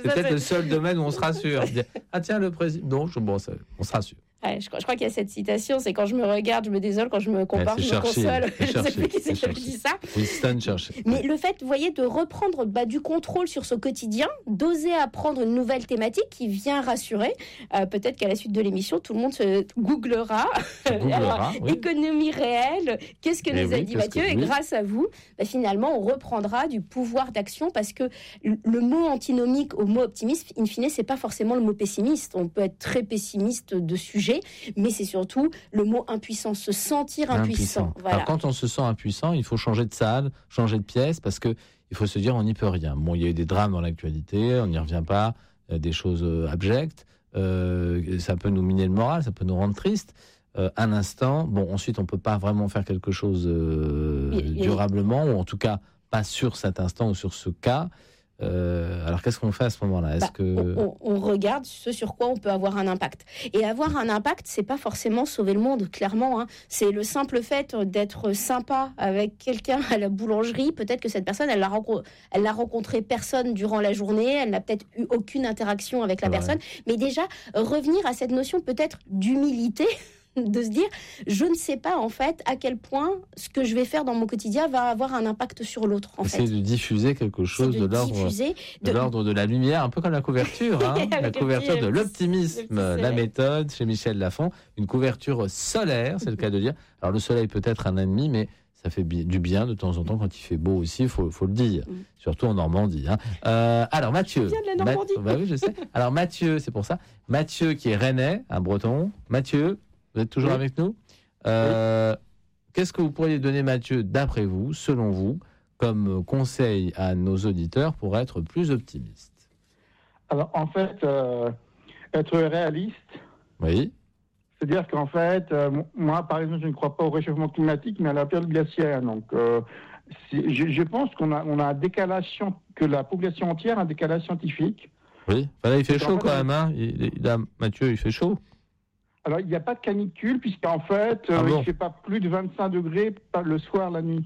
C'est peut-être le seul domaine où on se rassure. Ah tiens, le président. Non, on se rassure. Ouais, je crois qu'il y a cette citation, c'est quand je me regarde, je me désole, quand je me compare, je me console. Je ne sais plus qui c'est qui avait dit ça. Winston Churchill. Mais le fait, vous voyez, de reprendre du contrôle sur ce quotidien, d'oser apprendre une nouvelle thématique qui vient rassurer. Peut-être qu'à la suite de l'émission, tout le monde se googlera. Oui. Économie réelle, qu'est-ce que nous a dit Mathieu ? Et grâce à vous, finalement, on reprendra du pouvoir d'action parce que le mot antinomique au mot optimiste, in fine, c'est pas forcément le mot pessimiste. On peut être très pessimiste de sujet, mais c'est surtout le mot impuissant, se sentir impuissant. Voilà. Alors quand on se sent impuissant, il faut changer de salle, changer de pièce, parce que il faut se dire on n'y peut rien. Bon, il y a eu des drames dans l'actualité, on n'y revient pas, des choses abjectes, ça peut nous miner le moral, ça peut nous rendre tristes. Un instant, bon, ensuite on peut pas vraiment faire quelque chose durablement, ou en tout cas pas sur cet instant ou sur ce cas. Alors qu'est-ce qu'on fait à ce moment-là ? On regarde ce sur quoi on peut avoir un impact. Et avoir un impact, c'est pas forcément sauver le monde, clairement. Hein. C'est le simple fait d'être sympa avec quelqu'un à la boulangerie. Peut-être que cette personne, elle l'a rencontré personne durant la journée. Elle n'a peut-être eu aucune interaction avec la personne. Mais déjà, revenir à cette notion peut-être d'humilité. De se dire, je ne sais pas en fait à quel point ce que je vais faire dans mon quotidien va avoir un impact sur l'autre. C'est de diffuser quelque chose de l'ordre de la lumière, un peu comme la couverture, la couverture de l'optimisme, la méthode chez Michel Lafon, une couverture solaire, c'est le cas de dire. Alors le soleil peut être un ennemi, mais ça fait du bien de temps en temps quand il fait beau aussi, faut le dire, surtout en Normandie. Alors Mathieu, je viens de la Normandie. Oui, je sais. Alors Mathieu, c'est pour ça. Mathieu qui est rennais, un breton. Mathieu, vous êtes toujours avec nous ? Qu'est-ce que vous pourriez donner, Mathieu, d'après vous, selon vous, comme conseil à nos auditeurs pour être plus optimistes ? Alors, en fait, être réaliste. Oui. C'est-à-dire qu'en fait, moi, par exemple, je ne crois pas au réchauffement climatique, mais à la période glaciaire. Donc, je pense qu'on a un décalage, que la population entière a un décalage scientifique. Oui, là, il fait chaud quand même. Hein. Mathieu, il fait chaud. Alors, il n'y a pas de canicule, puisqu'en fait, il ne fait pas plus de 25 degrés le soir, la nuit.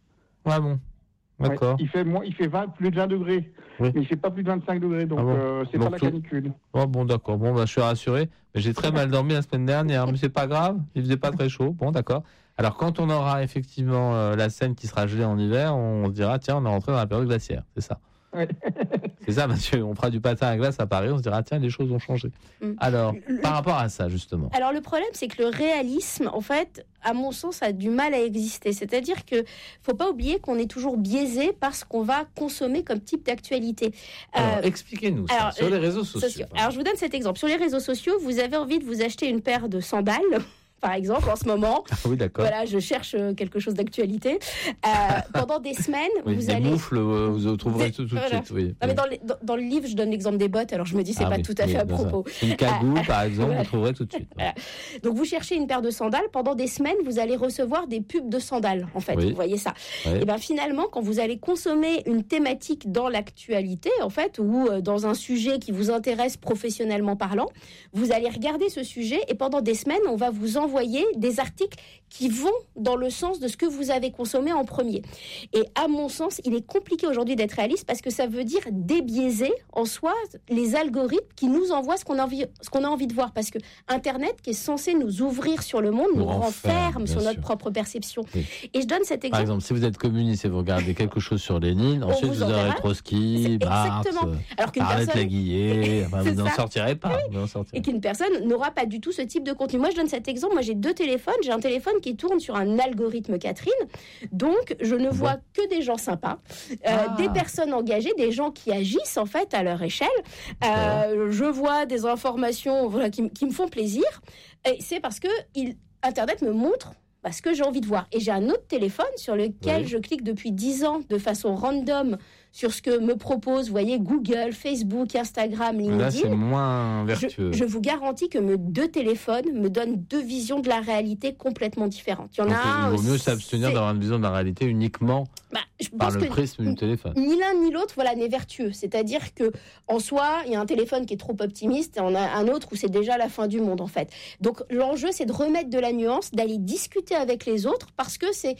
Ah bon, d'accord. Ouais, il fait plus de 20 degrés, mais il ne fait pas plus de 25 degrés, donc c'est pas la canicule. Oh, bon, d'accord. Bon, je suis rassuré. Mais j'ai très mal dormi la semaine dernière, mais c'est pas grave, il faisait pas très chaud. Bon, d'accord. Alors, quand on aura effectivement la Seine qui sera gelée en hiver, on se dira, tiens, on est rentré dans la période glaciaire, c'est ça. Ouais. C'est ça, Mathieu. On fera du patin à glace à Paris, on se dira, tiens, les choses ont changé. Alors, par rapport à ça, justement. Alors, le problème, c'est que le réalisme, en fait, à mon sens, a du mal à exister. C'est-à-dire que faut pas oublier qu'on est toujours biaisé par ce qu'on va consommer comme type d'actualité. Alors, expliquez-nous ça, sur les réseaux sociaux. Alors, je vous donne cet exemple. Sur les réseaux sociaux, vous avez envie de vous acheter une paire de sandales. Par exemple, en ce moment, oui, d'accord. Voilà, je cherche quelque chose d'actualité. Pendant des semaines, vous allez... moufles, vous trouverez tout de suite. Oui. Non, mais dans le livre, je donne l'exemple des bottes, alors je me dis, c'est pas tout à fait à propos. Une cagoule, par exemple, vous trouverez tout de suite. Voilà. Donc, vous cherchez une paire de sandales. Pendant des semaines, vous allez recevoir des pubs de sandales, en fait. Oui. Vous voyez ça. Oui. Et bien, finalement, quand vous allez consommer une thématique dans l'actualité, en fait, ou dans un sujet qui vous intéresse professionnellement parlant, vous allez regarder ce sujet et pendant des semaines, on va vous envoyer des articles qui vont dans le sens de ce que vous avez consommé en premier. Et à mon sens, il est compliqué aujourd'hui d'être réaliste parce que ça veut dire débiaiser en soi les algorithmes qui nous envoient ce qu'on a envie de voir. Parce que Internet, qui est censé nous ouvrir sur le monde, nous renferme sur notre propre perception. Oui. Et je donne cet exemple. Par exemple, si vous êtes communiste et vous regardez quelque chose sur Lénine, ensuite vous aurez Trotsky, Marx, Arlette Laguillet, vous n'en sortirez pas. Oui. Et qu'une personne n'aura pas du tout ce type de contenu. Moi, je donne cet exemple. Moi, j'ai 2 téléphones. J'ai un téléphone qui tourne sur un algorithme Catherine. Donc, je ne vois que des gens sympas, des personnes engagées, des gens qui agissent, en fait, à leur échelle. Je vois des informations qui me font plaisir. Et c'est parce que Internet me montre ce que j'ai envie de voir. Et j'ai un autre téléphone sur lequel je clique depuis 10 ans de façon random sur ce que me propose, vous voyez, Google, Facebook, Instagram, LinkedIn. Là, c'est moins vertueux. Je vous garantis que mes 2 téléphones me donnent 2 visions de la réalité complètement différentes. Il vaut mieux s'abstenir d'avoir une vision de la réalité uniquement par le prisme du téléphone. Ni l'un ni l'autre, n'est vertueux. C'est-à-dire que en soi, il y a un téléphone qui est trop optimiste et on a un autre où c'est déjà la fin du monde, en fait. Donc, l'enjeu, c'est de remettre de la nuance, d'aller discuter avec les autres parce que c'est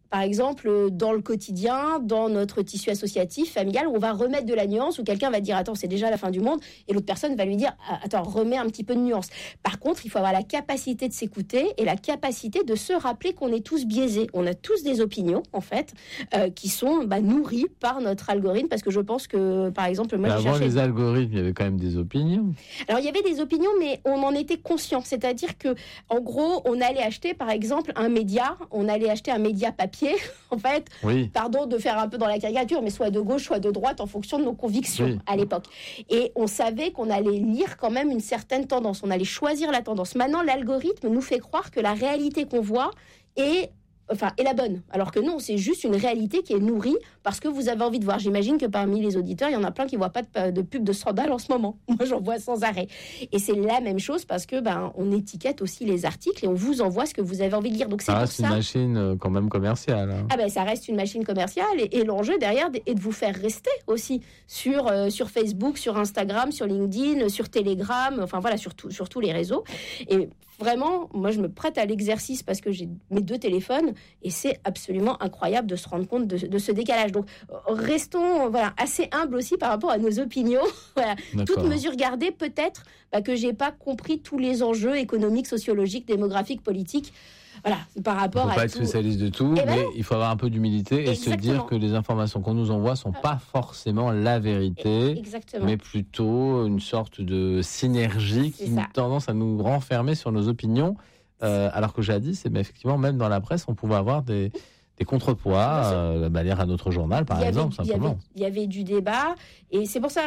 par exemple, dans le quotidien, dans notre tissu associatif, familial, où on va remettre de la nuance, où quelqu'un va dire « Attends, c'est déjà la fin du monde », et l'autre personne va lui dire « Attends, remets un petit peu de nuance ». Par contre, il faut avoir la capacité de s'écouter et la capacité de se rappeler qu'on est tous biaisés. On a tous des opinions, en fait, qui sont nourries par notre algorithme, parce que je pense que, par exemple, moi, avant les algorithmes, il y avait quand même des opinions. Alors, il y avait des opinions, mais on en était conscient. C'est-à-dire que, en gros, on allait acheter, par exemple, un média papier, en fait, pardon de faire un peu dans la caricature, mais soit de gauche, soit de droite, en fonction de nos convictions à l'époque. Et on savait qu'on allait lire quand même une certaine tendance, on allait choisir la tendance. Maintenant, l'algorithme nous fait croire que la réalité qu'on voit est la bonne. Alors que non, c'est juste une réalité qui est nourrie parce que vous avez envie de voir. J'imagine que parmi les auditeurs, il y en a plein qui ne voient pas de pub de sandales en ce moment. Moi, j'en vois sans arrêt. Et c'est la même chose parce que on étiquette aussi les articles et on vous envoie ce que vous avez envie de lire. Donc ça reste une machine quand même commerciale. Hein. Ça reste une machine commerciale et l'enjeu derrière est de vous faire rester aussi sur Facebook, sur Instagram, sur LinkedIn, sur Telegram, sur tous les réseaux. Et vraiment, moi, je me prête à l'exercice parce que j'ai mes 2 téléphones et c'est absolument incroyable de se rendre compte de ce décalage. Donc, restons assez humbles aussi par rapport à nos opinions. Toute mesure gardée, peut-être que j'ai pas compris tous les enjeux économiques, sociologiques, démographiques, politiques. Par rapport à tout. Il ne faut pas être spécialiste de tout, mais il faut avoir un peu du se dire que les informations qu'on nous envoie ne sont pas forcément la vérité, mais plutôt une sorte de synergie qui a tendance à nous renfermer sur nos opinions, alors que jadis, effectivement, même dans la presse, on pouvait avoir des contrepoids, lire à notre journal, par exemple, simplement. Il y avait du débat, et c'est pour ça,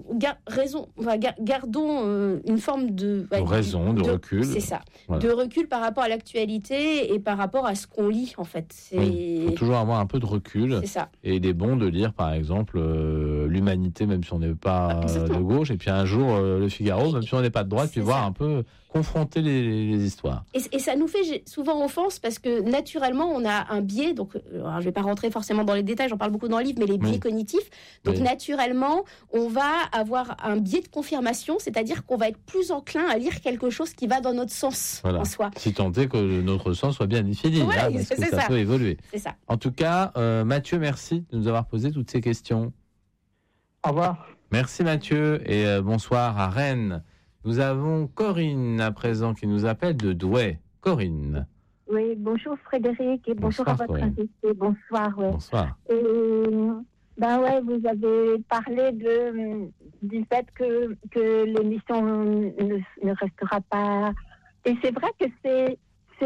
gardons une forme de recul. C'est ça, de recul par rapport à l'actualité et par rapport à ce qu'on lit, en fait. Il faut toujours avoir un peu de recul. C'est ça. Et il est bon de lire, par exemple, l'Humanité, même si on n'est pas de gauche, et puis un jour, Le Figaro, même si on n'est pas de droite, puis voir un peu confronter les histoires. Et ça nous fait souvent offense parce que naturellement, on a un biais. Donc, je ne vais pas rentrer forcément dans les détails, j'en parle beaucoup dans le livre, mais les biais cognitifs. Donc, naturellement, on va avoir un biais de confirmation, c'est-à-dire qu'on va être plus enclin à lire quelque chose qui va dans notre sens en soi. Si tant est que notre sens soit bien défini, parce que ça peut évoluer. C'est ça. En tout cas, Mathieu, merci de nous avoir posé toutes ces questions. Au revoir. Merci Mathieu et bonsoir à Rennes. Nous avons Corinne à présent qui nous appelle de Douai. Corinne. Oui, bonjour Frédéric et bonjour à votre invité. Bonsoir. Bonsoir. Vous avez parlé du fait que l'émission ne restera pas. Et c'est vrai que c'est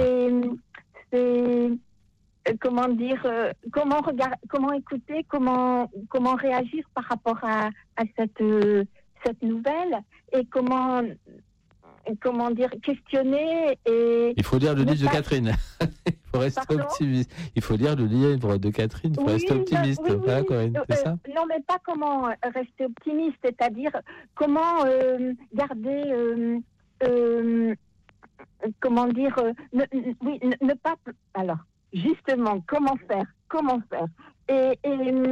comment dire, comment écouter, comment réagir par rapport à cette nouvelle et comment dire, questionner et... Il faut lire le livre de Catherine. Il faut rester optimiste. Il faut lire le livre de Catherine. Il faut rester optimiste. Corinne, c'est ça ? Non, mais pas comment rester optimiste, c'est-à-dire comment garder... comment dire... ne pas... Alors, justement, comment faire et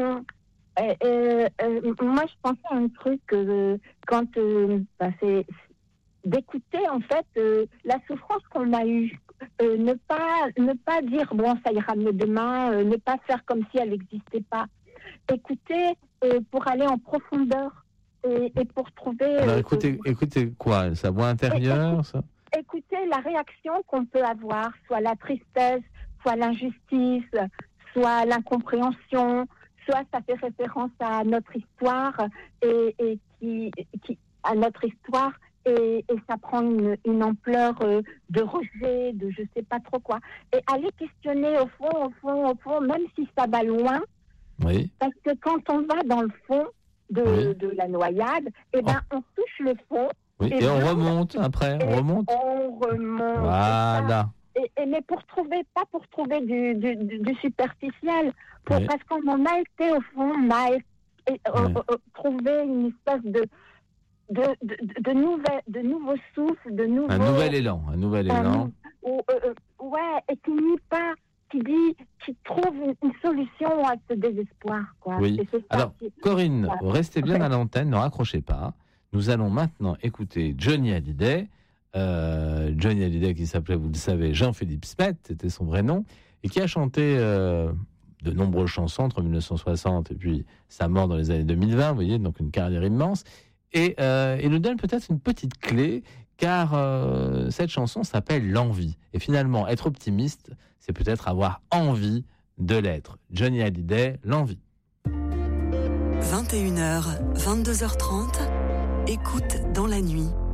moi, je pensais à un truc quand c'est d'écouter en fait la souffrance qu'on a eue, ne pas dire bon ça ira mieux demain, ne pas faire comme si elle n'existait pas. Écouter pour aller en profondeur et pour trouver. Alors écoutez quoi, sa voix intérieure, ça. Écoutez la réaction qu'on peut avoir, soit la tristesse, soit l'injustice, soit l'incompréhension. Soit ça fait référence à notre histoire et à notre histoire et ça prend une ampleur de rejet, de je sais pas trop quoi. Et aller questionner au fond, même si ça va loin. Oui. Parce que quand on va dans le fond de la noyade, on touche le fond. Oui. Et on remonte après. On remonte. Voilà. Mais pas pour trouver du superficiel, parce qu'on en a été au fond, on a trouvé une espèce de nouveau souffle, un nouvel élan. Et qui nie pas, qui trouve une solution à ce désespoir, quoi. Oui. Alors, Corinne, restez bien à l'antenne, ne raccrochez pas. Nous allons maintenant écouter Johnny Hallyday. Johnny Hallyday qui s'appelait, vous le savez, Jean-Philippe Smith, c'était son vrai nom, et et qui a chanté de nombreuses chansons entre 1960 et puis sa mort dans les années 2020, vous voyez, donc une carrière immense. Et il nous donne peut-être une petite clé, car cette chanson s'appelle L'envie. Et finalement, être optimiste, c'est peut-être avoir envie de l'être. Johnny Hallyday, L'envie. 21h, 22h30, écoute dans la nuit.